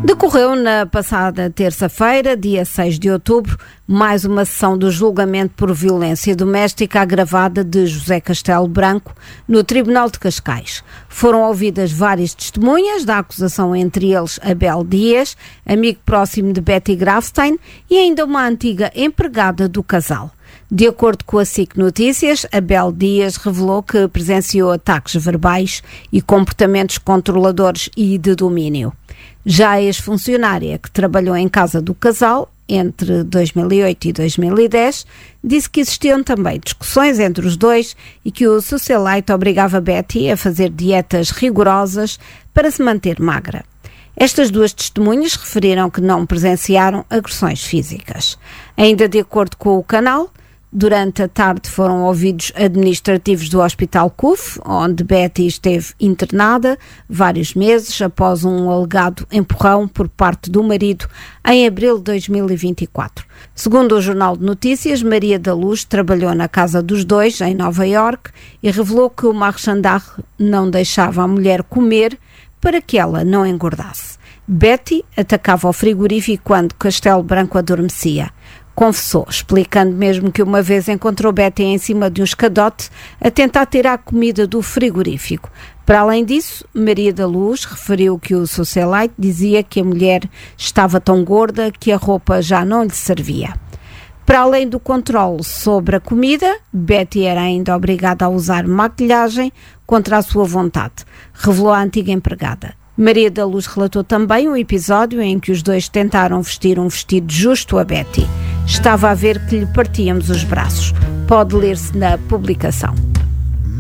Decorreu na passada terça-feira, dia 6 de outubro, mais uma sessão do julgamento por violência doméstica agravada de José Castelo Branco no Tribunal de Cascais. Foram ouvidas várias testemunhas da acusação, entre eles Abel Dias, amigo próximo de Betty Grafstein, e ainda uma antiga empregada do casal. De acordo com a SIC Notícias, Abel Dias revelou que presenciou ataques verbais e comportamentos controladores e de domínio. Já a ex-funcionária, que trabalhou em casa do casal entre 2008 e 2010, disse que existiam também discussões entre os dois e que o socialite obrigava Betty a fazer dietas rigorosas para se manter magra. Estas duas testemunhas referiram que não presenciaram agressões físicas. Ainda de acordo com o canal, durante a tarde foram ouvidos administrativos do Hospital CUF, onde Betty esteve internada vários meses após um alegado empurrão por parte do marido em abril de 2024. Segundo o Jornal de Notícias, Maria da Luz trabalhou na casa dos dois, em Nova Iorque, e revelou que o marchandar não deixava a mulher comer para que ela não engordasse. Betty atacava o frigorífico quando Castelo Branco adormecia. Confessou, explicando mesmo que uma vez encontrou Betty em cima de um escadote a tentar tirar comida do frigorífico. Para além disso, Maria da Luz referiu que o socialite dizia que a mulher estava tão gorda que a roupa já não lhe servia. Para além do controle sobre a comida, Betty era ainda obrigada a usar maquilhagem contra a sua vontade, revelou a antiga empregada. Maria da Luz relatou também um episódio em que os dois tentaram vestir um vestido justo a Betty. Estava a ver que lhe partíamos os braços. Pode ler-se na publicação.